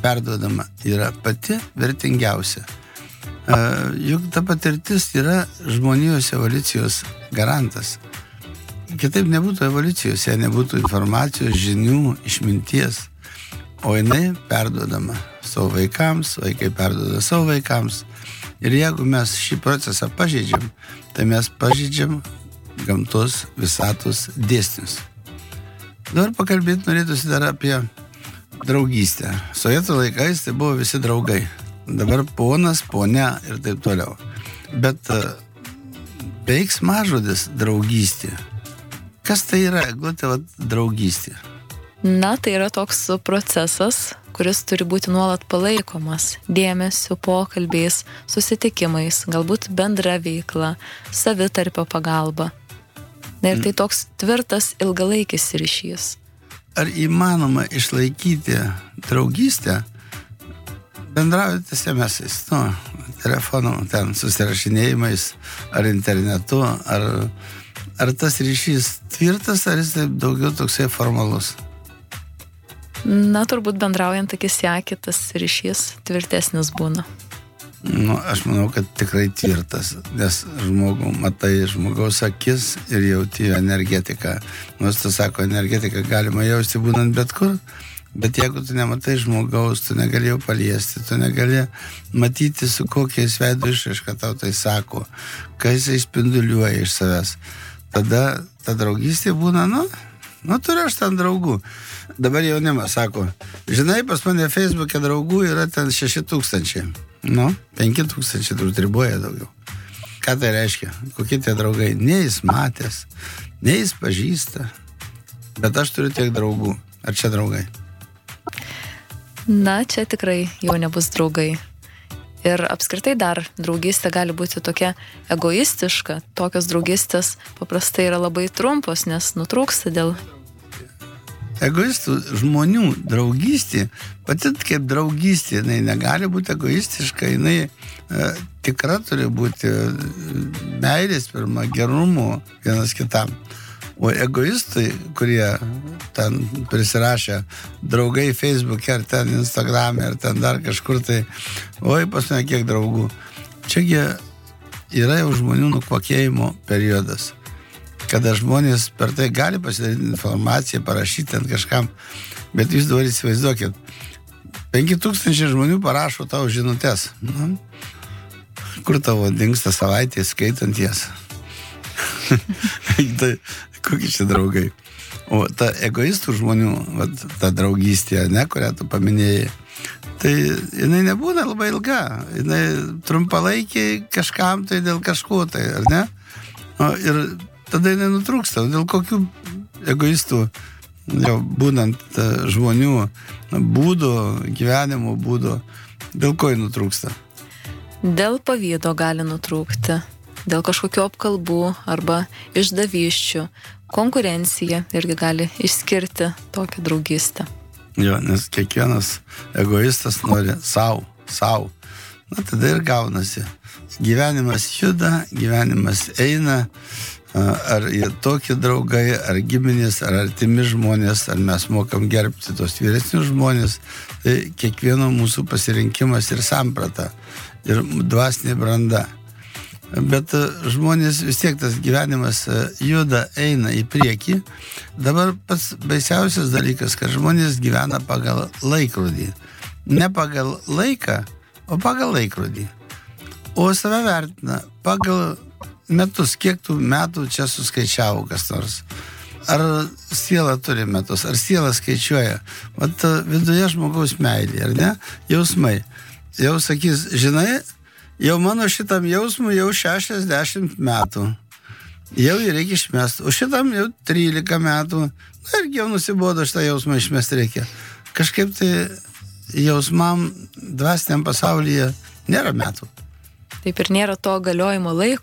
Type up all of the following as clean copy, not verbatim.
perduodama yra pati vertingiausia. Juk ta patirtis yra žmonijos evoliucijos garantas. Kitaip nebūtų evoliucijos, jei nebūtų informacijos, žinių, išminties, o jinai perduodama savo vaikams, vaikai perduoda savo vaikams. Ir jeigu mes šį procesą pažeidžiam, tai mes pažeidžiam gamtos visatos dėsnius. Dabar pakalbėti norėtųsi dar apie draugystę. Sovietų laikais tai buvo visi draugai. Dabar ponas, ponia ir taip toliau. Bet veiksmažodis draugystė. Kas tai yra, Eglutė, draugystė? Na, tai yra toks procesas, kuris turi būti nuolat palaikomas dėmesiu, pokalbiais, susitikimais, galbūt bendra veikla, savitarpio pagalba. Ir tai toks tvirtas ilgalaikis ryšys. Ar įmanoma išlaikyti draugystę bendraujant SMS-ais, telefonu, ten susirašinėjimais, ar internetu, ar tas ryšys tvirtas, ar jis taip daugiau toksai formalus? Na, turbūt bendraujant akis į akį, tas ryšys tvirtesnis būna. Aš manau, kad tikrai tvirtas, nes matai žmogaus akis ir jauti jo energetiką. Nors tu sako, energetiką galima jausti būnant bet kur, bet jeigu tu nematai žmogaus, tu negali jau paliesti, tu negali matyti, su kokiais veido išraiška tau tai sako, kai jisai spinduliuoja iš savęs. Tada ta draugystė būna, turiu aš ten draugų. Dabar jaunimas sako, žinai, pas mane Facebook'e draugų yra ten 6000. 5000 turbūt riboja daugiau. Ką tai reiškia? Kokie tie draugai? Nei jis matęs, nei jis pažįsta, bet aš turiu tiek draugų. Ar čia draugai? Na, čia tikrai jau nebus draugai. Ir apskritai dar draugystė gali būti tokia egoistiška. Tokios draugystės paprastai yra labai trumpos, nes nutrūksta dėl... Egoistų žmonių draugystė, pati kaip draugystė, jinai negali būti egoistiška, jinai tikra turi būti meilės pirma, gerumo vienas kitam. O egoistai, kurie ten prisirašė draugai Facebook'e, ar ten Instagram'e, ar ten dar kažkur, tai oi, pas mane kiek draugų. Čiagi yra jau žmonių nukvakėjimo periodas, kada žmonės per tai gali pasidaryti informaciją, parašyti ant kažkam, bet jūs dabar įsivaizduokit, 5000 žmonių parašo tavo žinutes. Kur tavo dingsta savaitė skaitant jas? Tai kokie čia draugai? O ta egoistų žmonių, ta draugystė, kurią tu paminėjai, tai jinai nebūna labai ilga. Jinai trumpalaikiai kažkam tai dėl kažko tai, ar ne? Ir tada jinai nutrūksta. Dėl kokių egoistų, jau būnant žmonių būdų, gyvenimo būdų, dėl ko jį nutrūksta? Dėl pavydo gali nutrūkti, dėl kažkokių apkalbų arba išdavysčių. Konkurencija irgi gali išskirti tokią draugystę. Jo, nes kiekvienas egoistas nori sau. Na, tada ir gaunasi. Gyvenimas juda, gyvenimas eina, ar jie tokie draugai, ar giminės, ar artimi žmonės, ar mes mokam gerbti tos vyresnius žmonės. Tai kiekvieno mūsų pasirinkimas ir samprata, ir dvasinė branda. Bet žmonės vis tiek tas gyvenimas juda, eina į priekį. Dabar pats baisiausias dalykas, kad žmonės gyvena pagal laikrodį. Ne pagal laiką, o pagal laikrodį. O save vertina pagal metus, kiek tų metų čia suskaičiavo kas nors. Ar siela turi metus, ar siela skaičiuoja. Vat viduje žmogaus meilė, ar ne? Jausmai. Jau sakys, žinai, jau mano šitam jausmui jau 60 metų. Jau jį reikia išmesti. O šitam jau 13 metų. Na irgi jau nusibodo šitą jausmą išmesti reikia. Kažkaip tai jausmam dvasiniam pasaulyje nėra metų. Taip ir nėra to galiojimo laiko.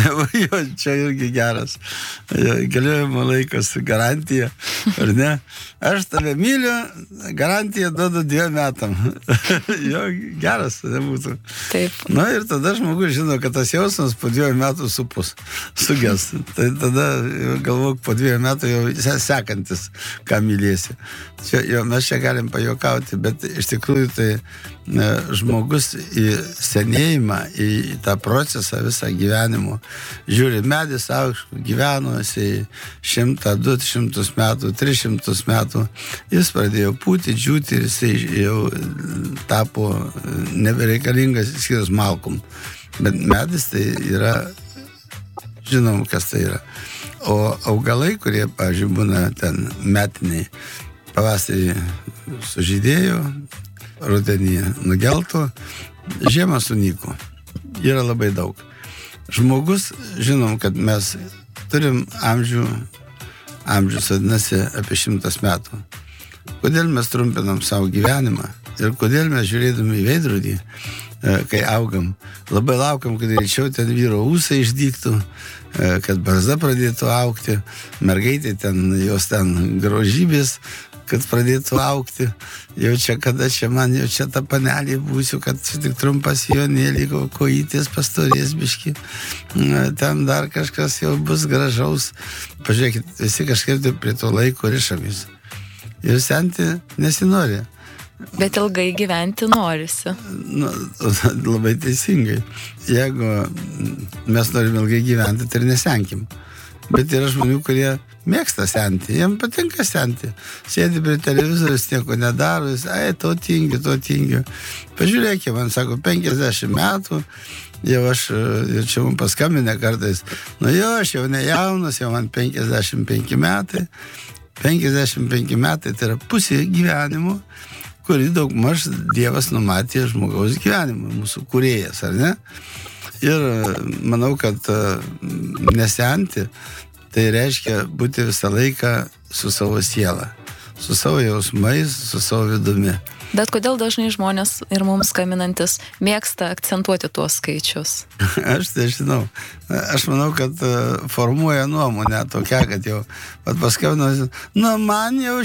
Jo, čia irgi geras. Galiojimo laikas, garantija, ar ne? Aš tave myliu, garantiją duodu 2 metam. Jo, geras nebūtų. Taip. Na ir tada žmogus žino, kad tas jausmas po 2 metų suges. Tai tada galvok po 2 metų jau sekantis, ką mylėsi. Mes čia galim pajuokauti, bet iš tikrųjų tai žmogus į senėjimą, į tą procesą visą gyvenimo. Žiūri, medis aukštų, gyveno jisai 100, 200 metų, 300 metų. Jis pradėjo pūti, džiūti ir jisai jau tapo nebereikalingas, skirius malkom. Bet medis tai yra, žinom, kas tai yra. O augalai, kurie, pavyzdžiui, būna ten metiniai, pavasarį sužydėjo, rudenį nugelto, žiemą sunyko. Yra labai daug. Žmogus, žinom, kad mes turim amžius vadinasi apie 100 metų. Kodėl mes trumpinam savo gyvenimą ir kodėl mes žiūrėdami į veidrodį, kai augam, labai laukiam, kad greičiau ten vyro ūsai išdygtų, kad barzda pradėtų augti, mergaitė ten, jos ten grožybės, kad pradėtų augti. Jau čia, kada čia man, jau čia ta panelė būsiu, kad tik trumpas jonėlį, kojytės pastorės biški. Ten dar kažkas jau bus gražaus. Pažiūrėkit, visi kažkaip tai prie to laiko rišamės. Ir senti nesinori. Bet ilgai gyventi norisi. Labai teisingai. Jeigu mes norim ilgai gyventi, tai ir nesenkim. Bet yra žmonių, kurie mėgsta senti, jam patinka senti. Sėdi prie televizorius, nieko nedaro, jis, to tingiu. Pažiūrėkime, man sako, 50 metų, jau aš, ir čia man paskambinę kartais, aš jau ne jaunas, jau man 55 metai. 55 metai tai yra pusė gyvenimo, kurį daugmaž Dievas numatė žmogaus gyvenimą, mūsų kūrėjas, ar ne? Ir manau, kad nesenti, tai reiškia būti visą laiką su savo siela, su savo jausmais, su savo vidumi. Bet kodėl dažnai žmonės ir mums skambinantis mėgsta akcentuoti tuos skaičius? Aš tai žinau. Aš manau, kad formuoja nuomonę tokia, kad jau paskambino, man jau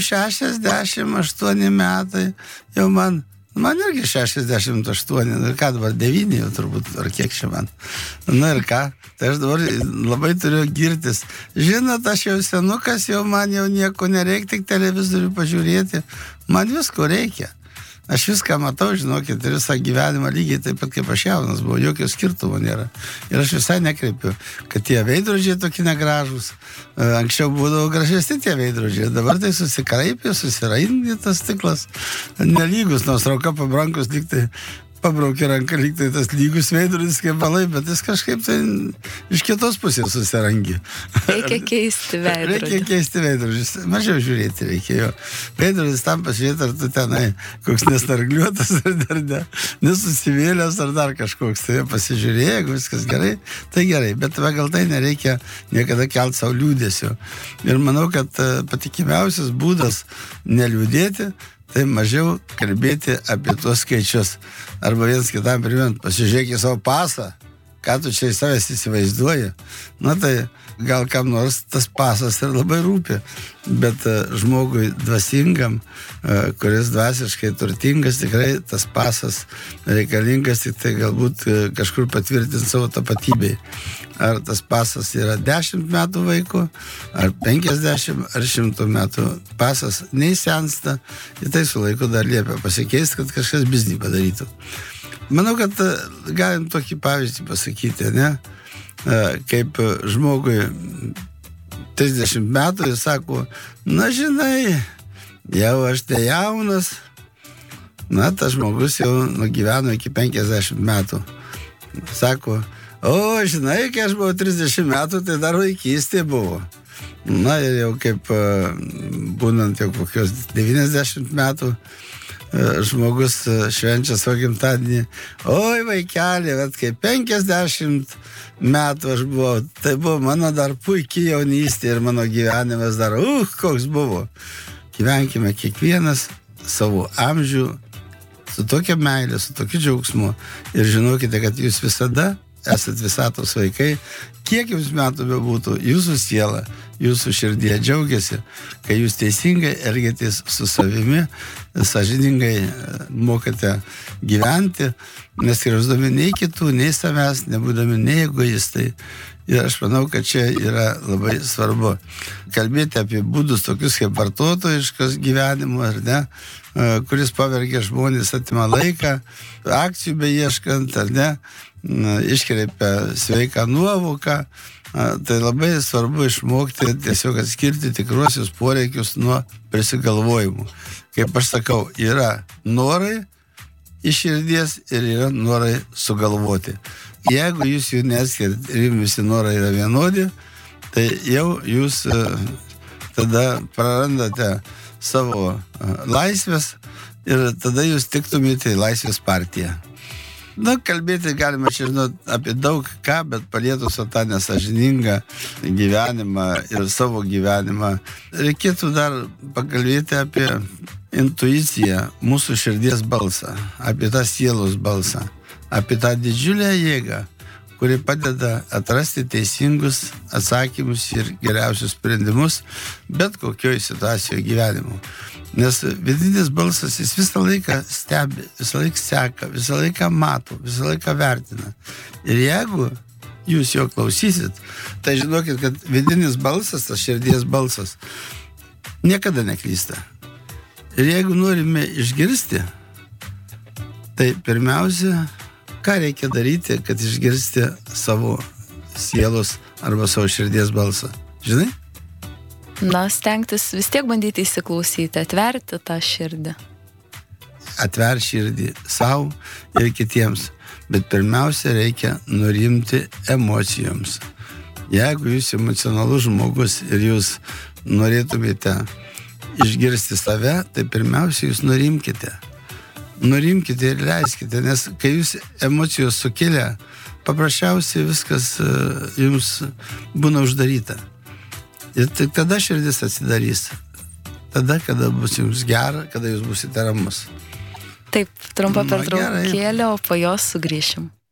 68 metai, jau man irgi 68, ir ką dabar, 9 jau turbūt, ar kiek čia man. Ir ką, tai aš dabar labai turiu girtis. Žinot, aš jau senukas, jau man jau nieko nereikia, tik televizorių pažiūrėti. Man visko reikia. Aš viską matau, žinokit, ir visą gyvenimą lygiai taip pat kaip aš jaunas buvau, jokio skirtumo nėra. Ir aš visai nekreipiu, kad tie veidrodžiai tokie negražūs. Anksčiau būdavo gražesni tie veidrodžiai, dabar tai susikraipė, susiraindė tas stiklas. Nelygus, nors rauka pabrankus lygtai pabraukė ranką, lygtai tas lygus veidrodis kaip balai, bet jis kažkaip tai iš kitos pusės susirangė. Reikia keisti veidrodį. Reikia keisti veidrodžius. Mažiau žiūrėti reikėjo. Veidrodis tam pasižiūrėti, ar tu tenai koks nestargliuotas, ar dar nesusivėlęs, ar dar kažkoks. Tai pasižiūrėjai, jeigu viskas gerai, tai gerai. Bet pagal tai nereikia niekada kelti savo liūdėsio. Ir manau, kad patikimiausias būdas neliūdėti, tai mažiau kalbėti apie tuos skaičius. Arba vienas kitam primint, pasižiūrėk į savo pasą, ką tu čia į savęs įsivaizduoji. Tai gal kam nors tas pasas ir labai rūpi, bet žmogui dvasingam, kuris dvasiškai turtingas, tikrai tas pasas reikalingas, tik tai galbūt kažkur patvirtinti savo tapatybei. Ar tas pasas yra 10 metų vaiko, ar 50, ar 100 metų. Pasas neįsensta, ir tai su laiku dar liepia pasikeisti, kad kažkas biznį padarytų. Manau, kad galim tokį pavyzdį pasakyti, ne? Kaip žmogui 30 metų jis sako, žinai, jau aš tai jaunas, tas žmogus jau nugyveno iki 50 metų. Sako, žinai, kai aš buvau 30 metų, tai dar vaikystė buvo. Ir jau kaip būnant jau kokios 90 metų, žmogus švenčia savo gimtadienį. Vaikelė, bet kai 50 metų aš buvau, tai buvo mano dar puikiai jaunystė ir mano gyvenimas dar, koks buvo. Gyvenkime kiekvienas savo amžių su tokia meilė, su tokiu džiaugsmu ir žinokite, kad jūs visada esat visatos vaikai, kiek jums metų bebūtų, jūsų siela, jūsų širdie džiaugiasi, kai jūs teisingai elgiatės su savimi, sąžiningai mokate gyventi, neskriausdami nei kitų, nei savęs, nebūdami nei egoistai. Ir aš manau, kad čia yra labai svarbu kalbėti apie būdus tokius kaip vartotojiškas gyvenimo, ar ne, kuris pavergia žmonės, atima laiką, akcijų beieškant, ar ne, iškreipia sveiką nuovoką. Tai labai svarbu išmokti tiesiog atskirti tikruosius poreikius nuo prisigalvojimų. Kaip aš sakau, yra norai iš širdies ir yra norai sugalvoti. Jeigu jūs jų neskiriat ir jums visi norai yra vienodi, tai jau jūs tada prarandate savo laisvės ir tada jūs tiktumėte į Laisvės partiją. Na, kalbėti galima čia, žinot, apie daug ką, bet palietus tą nesąžiningą gyvenimą ir savo gyvenimą. Reikėtų dar pakalbėti apie intuiciją, mūsų širdies balsą, apie tą sielos balsą, apie tą didžiulę jėgą, kuri padeda atrasti teisingus atsakymus ir geriausius sprendimus bet kokioj situacijoje gyvenimo. Nes vidinis balsas, jis visą laiką stebi, visą laiką seka, visą laiką mato, visą laiką vertina. Ir jeigu jūs jo klausysit, tai žinokit, kad vidinis balsas, tas širdies balsas, niekada neklysta. Ir jeigu norime išgirsti, tai pirmiausia, ką reikia daryti, kad išgirsti savo sielos arba savo širdies balsą? Žinai? Na, stengtis vis tiek bandyti įsiklausyti, atverti tą širdį. Atver širdį savo ir kitiems, bet pirmiausia reikia nurimti emocijoms. Jeigu jūs emocionalus žmogus ir jūs norėtumėte išgirsti save, tai pirmiausia jūs nurimkite. Nurimkite ir leiskite, nes kai jūs emocijos sukelia, paprasčiausiai viskas jums būna uždaryta. Ir tik tada širdis atsidarys. Tada, kada bus jums gera, kada jūs busite ramus. Taip, trumpa pertraukėlė, o po jos sugrįšim.